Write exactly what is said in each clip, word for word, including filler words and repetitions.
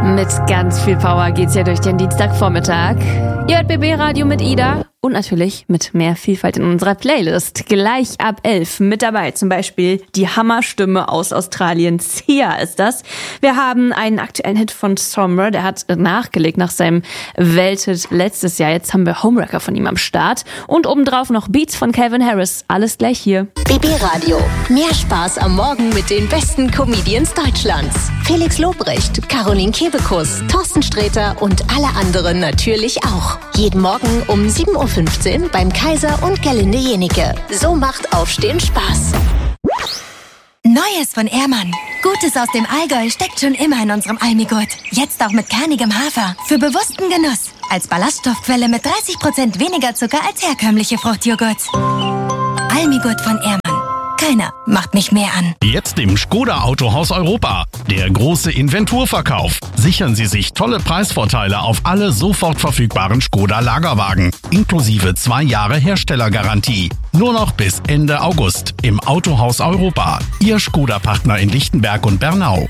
Mit ganz viel Power geht's ja durch den Dienstagvormittag. Ihr hört B B Radio mit Ida und natürlich mit mehr Vielfalt in unserer Playlist. Gleich ab elf mit dabei zum Beispiel die Hammerstimme aus Australien. Sia ist das. Wir haben einen aktuellen Hit von Sommer, der hat nachgelegt nach seinem Welthit letztes Jahr. Jetzt haben wir Homewrecker von ihm am Start. Und obendrauf noch Beats von Calvin Harris. Alles gleich hier. B B Radio. Mehr Spaß am Morgen mit den besten Comedians Deutschlands. Felix Lobrecht, Caroline Kebekus, Thorsten Sträter und alle anderen natürlich auch. Jeden Morgen um sieben Uhr fünfzehn beim Kaiser und Gerlinde Jenike. So macht Aufstehen Spaß. Neues von Ehrmann. Gutes aus dem Allgäu steckt schon immer in unserem Almigurt. Jetzt auch mit kernigem Hafer. Für bewussten Genuss. Als Ballaststoffquelle mit dreißig Prozent weniger Zucker als herkömmliche Fruchtjoghurts. Almigurt von Ehrmann. Keiner macht mich mehr an. Jetzt im Skoda Autohaus Europa. Der große Inventurverkauf. Sichern Sie sich tolle Preisvorteile auf alle sofort verfügbaren Skoda Lagerwagen. Inklusive zwei Jahre Herstellergarantie. Nur noch bis Ende August im Autohaus Europa. Ihr Skoda-Partner in Lichtenberg und Bernau.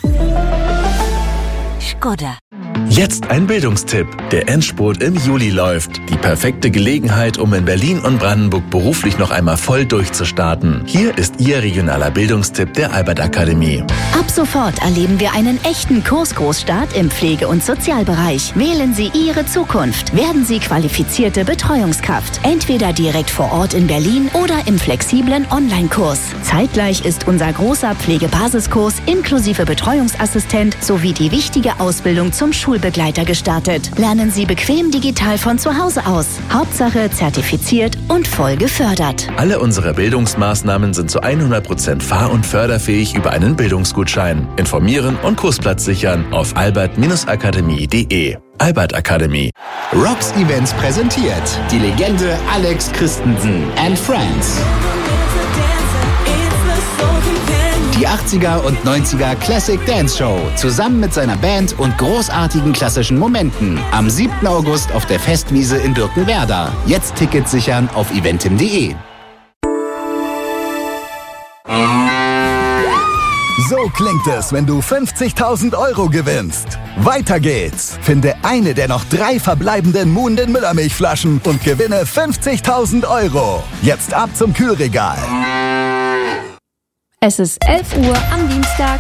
Skoda. Jetzt ein Bildungstipp. Der Endspurt im Juli läuft. Die perfekte Gelegenheit, um in Berlin und Brandenburg beruflich noch einmal voll durchzustarten. Hier ist Ihr regionaler Bildungstipp der Albert Akademie. Ab sofort erleben wir einen echten Kursgroßstart im Pflege- und Sozialbereich. Wählen Sie Ihre Zukunft. Werden Sie qualifizierte Betreuungskraft. Entweder direkt vor Ort in Berlin oder im flexiblen Online-Kurs. Zeitgleich ist unser großer Pflegebasiskurs inklusive Betreuungsassistent sowie die wichtige Ausbildung zum Schulbegleiter gestartet. Lernen Sie bequem digital von zu Hause aus. Hauptsache zertifiziert und voll gefördert. Alle unsere Bildungsmaßnahmen sind zu hundert Prozent fahr- und förderfähig über einen Bildungsgutschein. Informieren und Kursplatz sichern auf albert akademie punkt de. Albert Academy. Rocks Events präsentiert die Legende Alex Christensen and Friends. Die achtziger und neunziger Classic Dance Show zusammen mit seiner Band und großartigen klassischen Momenten am siebten August auf der Festwiese in Birkenwerder. Jetzt Tickets sichern auf eventim punkt de. So klingt es, wenn du fünfzigtausend Euro gewinnst. Weiter geht's. Finde eine der noch drei verbleibenden Muhnden Müllermilchflaschen und gewinne fünfzigtausend Euro. Jetzt ab zum Kühlregal. Es ist elf Uhr am Dienstag.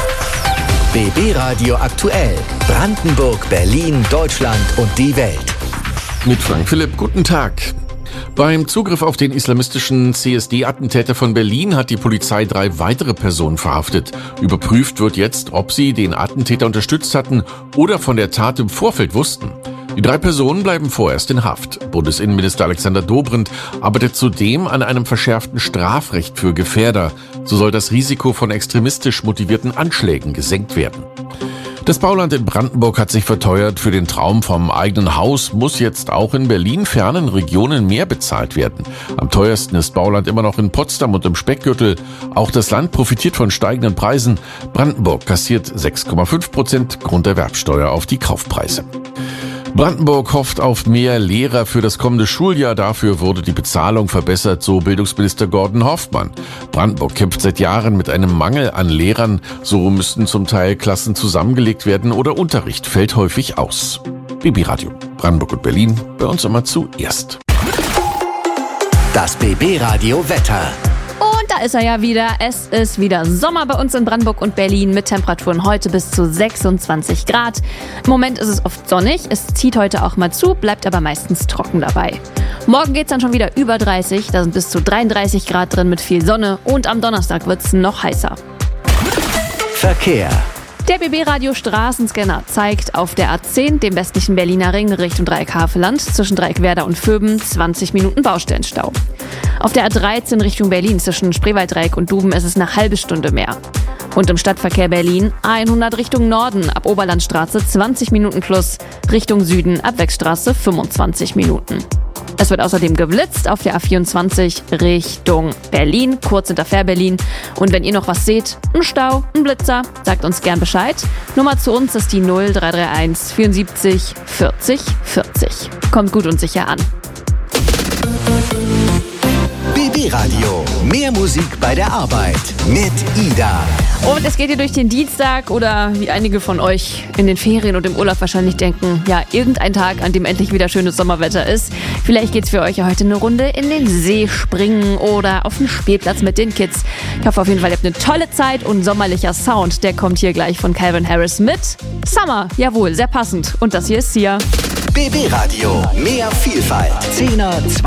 B B Radio aktuell. Brandenburg, Berlin, Deutschland und die Welt. Mit Frank Philipp, guten Tag. Beim Zugriff auf den islamistischen C S D-Attentäter von Berlin hat die Polizei drei weitere Personen verhaftet. Überprüft wird jetzt, ob sie den Attentäter unterstützt hatten oder von der Tat im Vorfeld wussten. Die drei Personen bleiben vorerst in Haft. Bundesinnenminister Alexander Dobrindt arbeitet zudem an einem verschärften Strafrecht für Gefährder. So soll das Risiko von extremistisch motivierten Anschlägen gesenkt werden. Das Bauland in Brandenburg hat sich verteuert. Für den Traum vom eigenen Haus muss jetzt auch in Berlin-fernen Regionen mehr bezahlt werden. Am teuersten ist Bauland immer noch in Potsdam und im Speckgürtel. Auch das Land profitiert von steigenden Preisen. Brandenburg kassiert sechs Komma fünf Prozent Grunderwerbsteuer auf die Kaufpreise. Brandenburg hofft auf mehr Lehrer für das kommende Schuljahr. Dafür wurde die Bezahlung verbessert, so Bildungsminister Gordon Hoffmann. Brandenburg kämpft seit Jahren mit einem Mangel an Lehrern. So müssten zum Teil Klassen zusammengelegt werden oder Unterricht fällt häufig aus. B B Radio, Brandenburg und Berlin, bei uns immer zuerst. Das B B Radio Wetter. Da ist er ja wieder. Es ist wieder Sommer bei uns in Brandenburg und Berlin mit Temperaturen heute bis zu sechsundzwanzig Grad. Im Moment ist es oft sonnig, es zieht heute auch mal zu, bleibt aber meistens trocken dabei. Morgen geht es dann schon wieder über dreißig, da sind bis zu dreiunddreißig Grad drin mit viel Sonne und am Donnerstag wird es noch heißer. Verkehr. Der B B-Radio Straßenscanner zeigt auf der A zehn, dem westlichen Berliner Ring, Richtung Dreieck-Havelland, zwischen Dreieck-Werder und Vöben, zwanzig Minuten Baustellenstau. Auf der A dreizehn Richtung Berlin, zwischen Spreewalddreieck und Duben, ist es eine halbe Stunde mehr. Und im Stadtverkehr Berlin hundert Richtung Norden, ab Oberlandstraße zwanzig Minuten plus, Richtung Süden, ab Wechstraße fünfundzwanzig Minuten. Es wird außerdem geblitzt auf der A vierundzwanzig Richtung Berlin, kurz hinter Fähr-Berlin. Und wenn ihr noch was seht, ein Stau, ein Blitzer, sagt uns gern Bescheid. Nummer zu uns ist die null drei drei eins vierundsiebzig vierzig vierzig. Kommt gut und sicher an. B B Radio. Mehr Musik bei der Arbeit mit Ida. Und es geht hier durch den Dienstag oder wie einige von euch in den Ferien und im Urlaub wahrscheinlich denken, ja, irgendein Tag, an dem endlich wieder schönes Sommerwetter ist. Vielleicht geht's für euch ja heute eine Runde in den See springen oder auf den Spielplatz mit den Kids. Ich hoffe auf jeden Fall, ihr habt eine tolle Zeit und sommerlicher Sound, der kommt hier gleich von Calvin Harris mit Summer. Jawohl, sehr passend. Und das hier ist Sia. B B Radio. Mehr Vielfalt. Zehner,